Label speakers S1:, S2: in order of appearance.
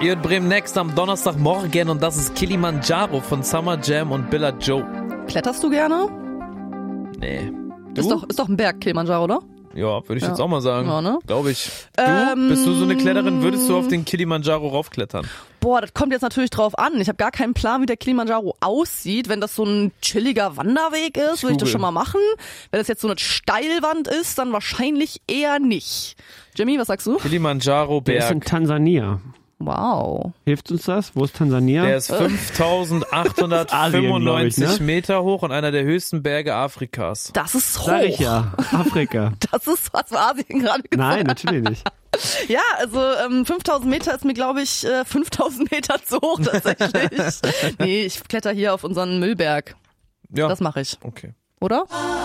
S1: Ihr Bremen Next am Donnerstagmorgen und das ist Kilimanjaro von Summer Jam und Billa Joe.
S2: Kletterst du gerne?
S1: Nee. Du?
S2: Ist doch ein Berg, Kilimanjaro, oder?
S1: Ja, würde ich jetzt auch mal sagen.
S2: Ja, ne?
S1: Glaube ich. Du, bist du so eine Kletterin? Würdest du auf den Kilimanjaro raufklettern?
S2: Boah, das kommt jetzt natürlich drauf an. Ich habe gar keinen Plan, wie der Kilimanjaro aussieht. Wenn das so ein chilliger Wanderweg ist, würde ich das schon mal machen. Wenn das jetzt so eine Steilwand ist, dann wahrscheinlich eher nicht. Jimmy, was sagst du?
S1: Kilimanjaro
S3: Der ist in
S1: Berg.
S3: Tansania.
S2: Wow.
S3: Hilft uns das? Wo ist Tansania?
S1: Der ist 5.895 Meter hoch und einer der höchsten Berge Afrikas.
S2: Das ist hoch.
S3: Sag ich ja. Afrika.
S2: Das ist, was für Asien gerade gesagt.
S3: Nein, natürlich nicht.
S2: Ja, also 5000 Meter ist mir, glaube ich, 5000 Meter zu hoch tatsächlich. Nee, ich kletter hier auf unseren Müllberg.
S1: Ja.
S2: Das mache ich.
S1: Okay.
S2: Oder?